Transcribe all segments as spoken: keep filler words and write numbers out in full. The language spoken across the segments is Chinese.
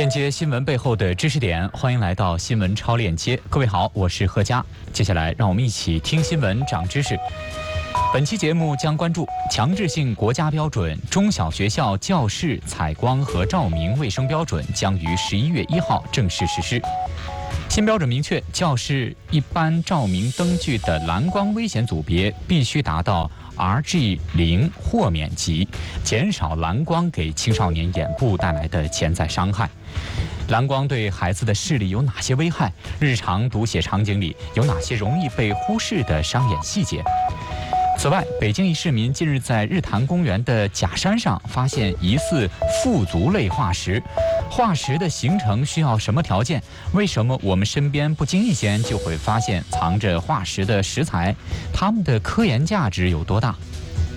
链接新闻背后的知识点，欢迎来到新闻超链接。各位好，我是贺佳。接下来让我们一起听新闻长知识。本期节目将关注强制性国家标准中小学校教室采光和照明卫生标准将于十一月一号正式实施。新标准明确，教室一般照明灯具的蓝光危险组别必须达到 R G 零豁免级，减少蓝光给青少年眼部带来的潜在伤害。蓝光对孩子的视力有哪些危害？日常读写场景里有哪些容易被忽视的伤眼细节？此外，北京一市民近日在日坛公园的假山上发现疑似富足类化石。化石的形成需要什么条件？为什么我们身边不经意间就会发现藏着化石的石材？它们的科研价值有多大？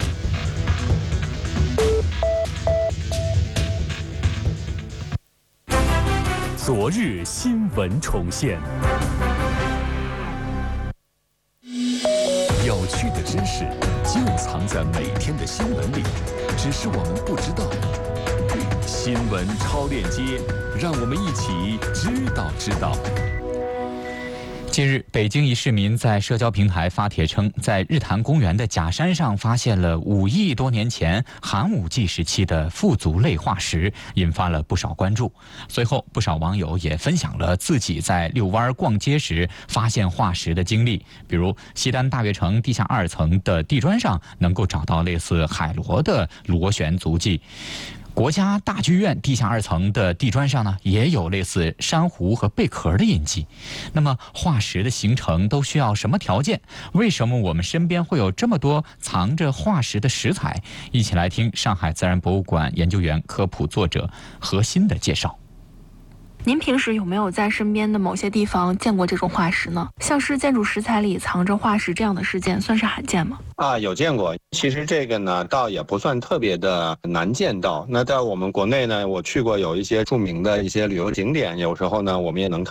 昨日新闻重现，有趣的知识就藏在每天的新闻里，只是我们不知道。新闻超链接，让我们一起知道知道。 近日，北京一市民在社交平台发帖称，在日坛公园的假山上发现了五亿多年前寒武纪时期的富足类化石，引发了不少关注。随后，不少网友也分享了自己在遛弯逛街时发现化石的经历，比如西单大悦城地下二层的地砖上能够找到类似海螺的螺旋足迹。国家大剧院地下二层的地砖上呢，也有类似珊瑚和贝壳的印记。那么，化石的形成都需要什么条件？为什么我们身边会有这么多藏着化石的石材？一起来听上海自然博物馆研究员、科普作者何鑫的介绍。 您平时有没有在身边的某些地方见过这种化石呢？像是建筑石材里藏着化石这样的事件，算是罕见吗？ 啊，有见过。其实这个呢，倒也不算特别的难见到。那在我们国内呢，我去过有一些著名的一些旅游景点，有时候呢，我们也能